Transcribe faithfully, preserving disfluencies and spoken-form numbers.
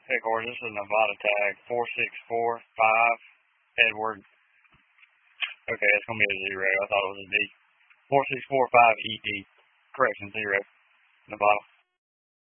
Hey, Corey, this is Nevada tag four six four five Edward. Okay, it's going to be a zero. I thought it was a D. four six four five E D. Correction, zero. Nevada.